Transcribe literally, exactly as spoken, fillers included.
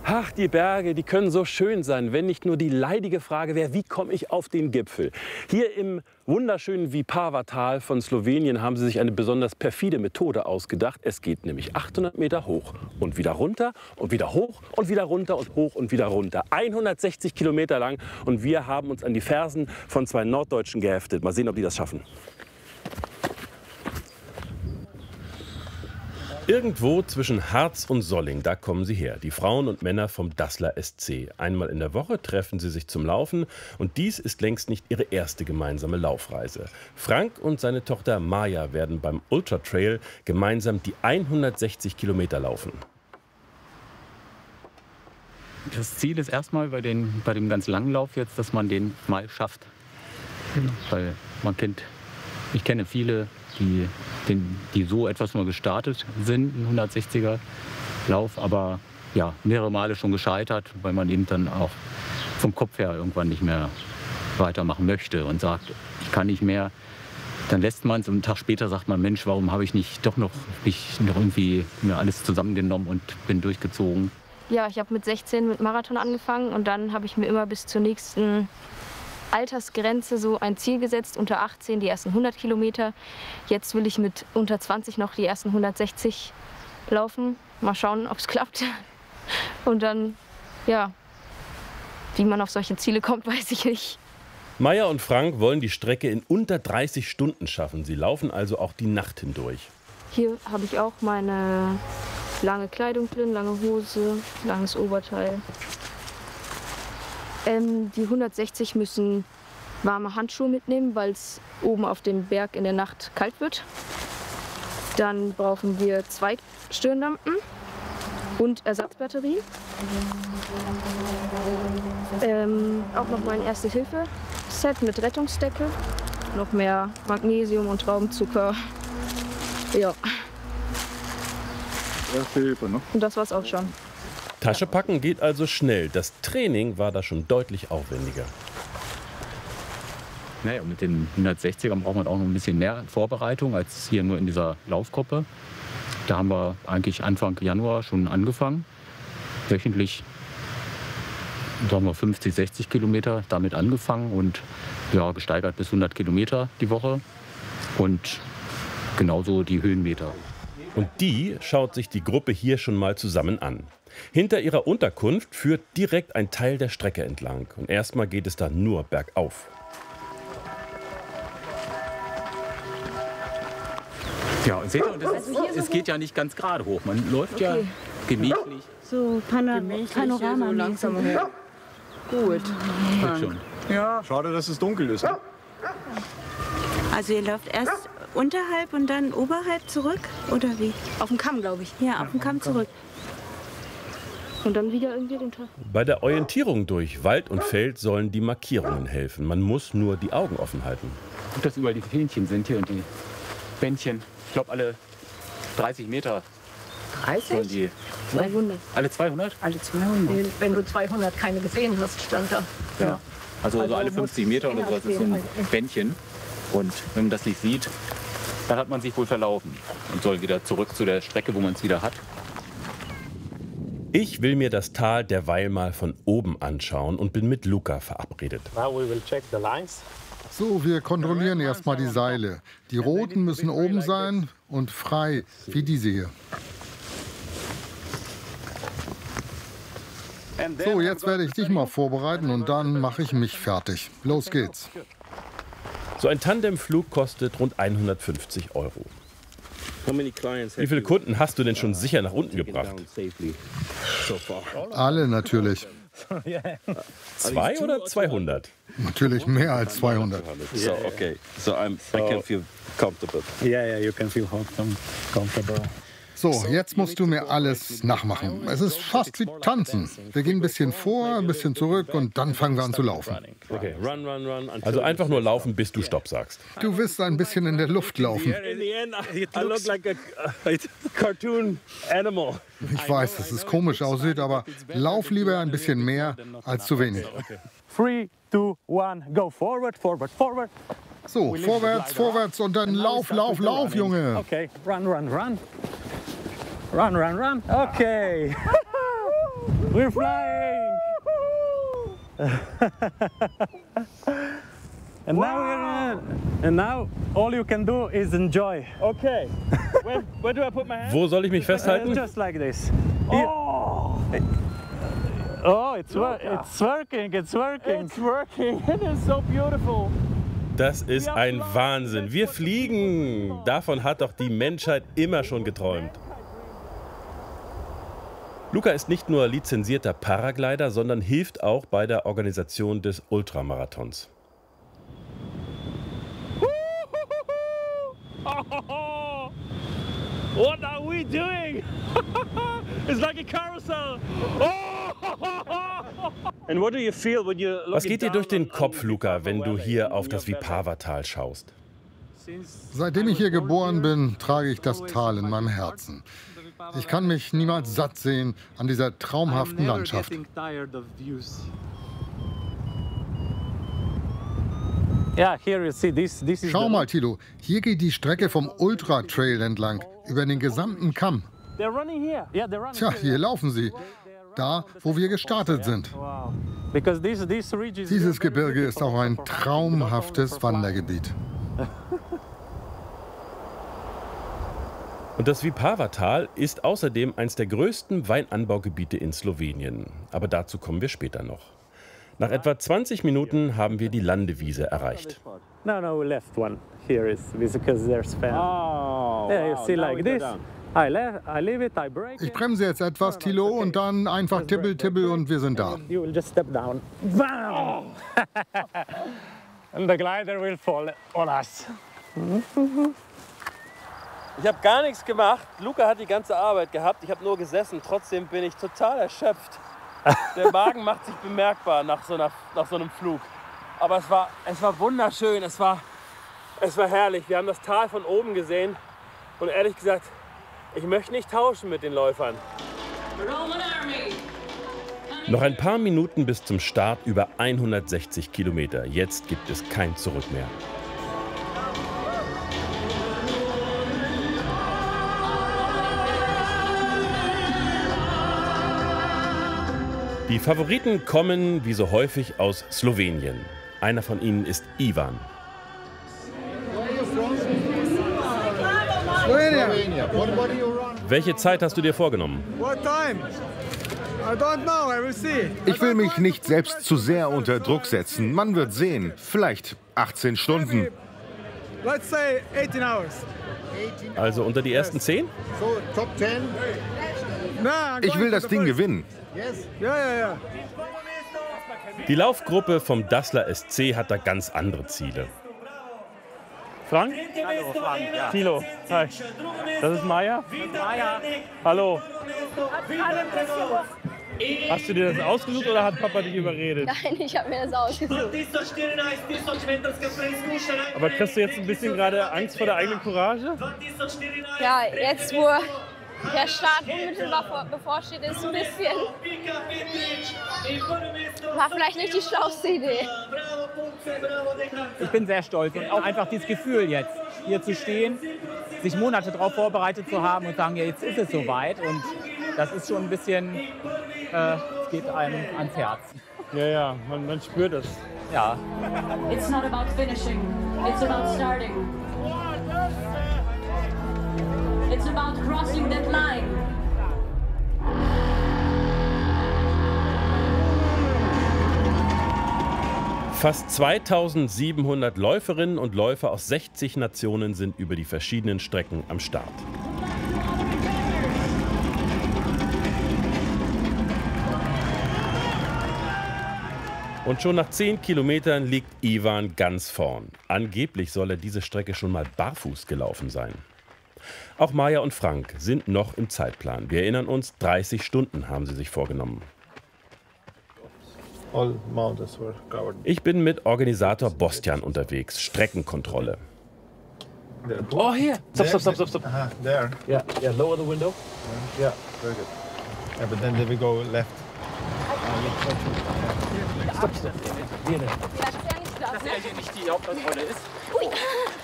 Ach, die Berge, die können so schön sein, wenn nicht nur die leidige Frage wäre, wie komme ich auf den Gipfel? Hier im wunderschönen Vipava-Tal von Slowenien haben sie sich eine besonders perfide Methode ausgedacht. Es geht nämlich achthundert Meter hoch und wieder runter und wieder hoch und wieder runter und hoch und wieder runter. hundertsechzig Kilometer lang und wir haben uns an die Fersen von zwei Norddeutschen geheftet. Mal sehen, ob die das schaffen. Irgendwo zwischen Harz und Solling, da kommen sie her, die Frauen und Männer vom Dassler S C. Einmal in der Woche treffen sie sich zum Laufen und dies ist längst nicht ihre erste gemeinsame Laufreise. Frank und seine Tochter Maja werden beim Ultra Trail gemeinsam die hundertsechzig Kilometer laufen. Das Ziel ist erstmal bei, den, bei dem ganz langen Lauf jetzt, dass man den mal schafft. Mhm. Weil man kennt, ich kenne viele, die, den, die so etwas mal gestartet sind, ein hundertsechziger Lauf, aber ja, mehrere Male schon gescheitert, weil man eben dann auch vom Kopf her irgendwann nicht mehr weitermachen möchte und sagt, ich kann nicht mehr. Dann lässt man es und einen Tag später sagt man, Mensch, warum habe ich nicht doch noch, mich noch irgendwie mir alles zusammengenommen und bin durchgezogen. Ja, ich habe mit sechzehn mit Marathon angefangen und dann habe ich mir immer bis zur nächsten Altersgrenze so ein Ziel gesetzt, unter achtzehn die ersten hundert Kilometer. Jetzt will ich mit unter zwanzig noch die ersten hundertsechzig laufen. Mal schauen, ob es klappt. Und dann, ja, wie man auf solche Ziele kommt, weiß ich nicht. Maja und Frank wollen die Strecke in unter dreißig Stunden schaffen. Sie laufen also auch die Nacht hindurch. Hier habe ich auch meine lange Kleidung drin, lange Hose, langes Oberteil. Ähm, die hundertsechzig müssen warme Handschuhe mitnehmen, weil es oben auf dem Berg in der Nacht kalt wird. Dann brauchen wir zwei Stirnlampen und Ersatzbatterien. Ähm, auch noch mein Erste-Hilfe-Set mit Rettungsdecke. Noch mehr Magnesium und Traubenzucker. Ja. Erste Hilfe, ne? Und das war's auch schon. Tasche packen geht also schnell. Das Training war da schon deutlich aufwendiger. Naja, mit den hundertsechzigern braucht man auch noch ein bisschen mehr Vorbereitung als hier nur in dieser Laufgruppe. Da haben wir eigentlich Anfang Januar schon angefangen. Wöchentlich sagen wir fünfzig, sechzig Kilometer damit angefangen und ja, gesteigert bis hundert Kilometer die Woche. Und genauso die Höhenmeter. Und die schaut sich die Gruppe hier schon mal zusammen an. Hinter ihrer Unterkunft führt direkt ein Teil der Strecke entlang. Und erstmal geht es dann nur bergauf. Ja, und seht ihr, das ist, also es geht ja nicht ganz gerade hoch. Man läuft okay. ja gemächlich. So Pana Panorama. So langsam her. Gut. Ja. Schon. Ja, schade, dass es dunkel ist. Ne? Also ihr lauft erst unterhalb und dann oberhalb zurück, oder wie? Auf dem Kamm, glaube ich. Ja, auf dem Kamm zurück. Und dann wieder irgendwie runter. Bei der Orientierung durch Wald und Feld sollen die Markierungen helfen. Man muss nur die Augen offen halten. Gut, dass überall die Fähnchen sind hier und die Bändchen. Ich glaube, alle dreißig Meter. dreißig? Die, zweihundert. Alle zweihundert? Alle zweihundert. Wenn du zweihundert keine gesehen hast, stand da. Ja. Also, also so alle fünfzig Meter oder sowas ist so ein Bändchen. Und wenn man das nicht sieht, dann hat man sich wohl verlaufen und soll wieder zurück zu der Strecke, wo man es wieder hat. Ich will mir das Tal derweil mal von oben anschauen und bin mit Luca verabredet. So, wir kontrollieren erstmal die Seile. Die roten müssen oben sein und frei, wie diese hier. So, jetzt werde ich dich mal vorbereiten und dann mache ich mich fertig. Los geht's. So ein Tandemflug kostet rund hundertfünfzig Euro. Wie viele Kunden hast du denn schon sicher nach unten gebracht? Alle natürlich. Zwei oder zweihundert? Natürlich mehr als zweihundert. So, okay. So I'm, I can feel comfortable. Yeah, yeah, you can feel comfortable. So, jetzt musst du mir alles nachmachen. Es ist fast wie Tanzen. Wir gehen ein bisschen vor, ein bisschen zurück und dann fangen wir an zu laufen. Okay, run, run, run. Also einfach nur laufen, bis du Stopp sagst. Du wirst ein bisschen in der Luft laufen. Ich weiß, dass es komisch aussieht, aber lauf lieber ein bisschen mehr als zu wenig. Three, two, one, go forward, forward, forward. So, vorwärts, vorwärts und dann lauf, lauf, lauf, Junge. Okay, run, run, run. Run, run, run. Okay. We're flying! And now we're in. And now all you can do is enjoy. Okay. Where, where do I put my hand? Wo soll ich mich Uh, festhalten? just like this. Oh! Oh, it's, wor it's working, it's working. It's working. It is so beautiful. Das ist ein Wahnsinn. Wir fliegen. Davon hat doch die Menschheit immer schon geträumt. Luca ist nicht nur lizenzierter Paraglider, sondern hilft auch bei der Organisation des Ultramarathons. What are we doing? It's like a carousel. And what do you feel when you Was geht dir durch den Kopf, Luca, wenn du hier auf das Vipava-Tal schaust? Seitdem ich hier geboren bin, trage ich das Tal in meinem Herzen. Ich kann mich niemals satt sehen an dieser traumhaften Landschaft. Schau mal, Thilo, hier geht die Strecke vom Ultra Trail entlang, über den gesamten Kamm. Tja, hier laufen sie, da, wo wir gestartet sind. Dieses Gebirge ist auch ein traumhaftes Wandergebiet. Und das Vipava-Tal ist außerdem eines der größten Weinanbaugebiete in Slowenien. Aber dazu kommen wir später noch. Nach etwa zwanzig Minuten haben wir die Landewiese erreicht. No, no, left one. Here is because there's fan. Oh, yeah, you see like this. I left, I leave it, I break it. Ich bremse jetzt etwas, Thilo, und dann einfach tippel, tippel und wir sind da. You will just step down. Bam! And the glider will fall on us. Ich habe gar nichts gemacht. Luca hat die ganze Arbeit gehabt. Ich habe nur gesessen. Trotzdem bin ich total erschöpft. Der Magen macht sich bemerkbar nach so, einer, nach so einem Flug. Aber es war, es war wunderschön. Es war, es war herrlich. Wir haben das Tal von oben gesehen. Und ehrlich gesagt, ich möchte nicht tauschen mit den Läufern. Noch ein paar Minuten bis zum Start über hundertsechzig Kilometer. Jetzt gibt es kein Zurück mehr. Die Favoriten kommen, wie so häufig, aus Slowenien. Einer von ihnen ist Ivan. Welche Zeit hast du dir vorgenommen? Ich will mich nicht selbst zu sehr unter Druck setzen. Man wird sehen. Vielleicht achtzehn Stunden. Also unter die ersten zehn? Ich will das Ding gewinnen. Die Laufgruppe vom Dassler S C hat da ganz andere Ziele. Frank? Hallo, Frank. Ja. Thilo. Hi. Das ist Maya? Maya. Hallo. Hast du dir das ausgesucht oder hat Papa dich überredet? Nein, ich habe mir das ausgesucht. Aber kriegst du jetzt ein bisschen gerade Angst vor der eigenen Courage? Ja, jetzt wo der Start unmittelbar bevorsteht, ist ein bisschen. War vielleicht nicht die schlauste Idee. Ich bin sehr stolz und auch einfach dieses Gefühl jetzt, hier zu stehen, sich Monate darauf vorbereitet zu haben und sagen, ja, jetzt ist es soweit. Und das ist schon ein bisschen, äh, es geht einem ans Herz. Ja, ja, man, man spürt es. Ja. It's not about finishing, it's about starting. It's about crossing that line. Fast zweitausendsiebenhundert Läuferinnen und Läufer aus sechzig Nationen sind über die verschiedenen Strecken am Start. Und schon nach zehn Kilometern liegt Ivan ganz vorn. Angeblich soll er diese Strecke schon mal barfuß gelaufen sein. Auch Maya und Frank sind noch im Zeitplan. Wir erinnern uns, dreißig Stunden haben sie sich vorgenommen. Ich bin mit Organisator Bostian unterwegs. Streckenkontrolle. Oh, hier. Stop, stop, stop, stop, stop. Uh-huh, there. Yeah, yeah, lower the window. Yeah, very good. Yeah, but then they will go left. Stop, stop. Hier, ne? Das ist ja nicht die Hauptkontrolle ist.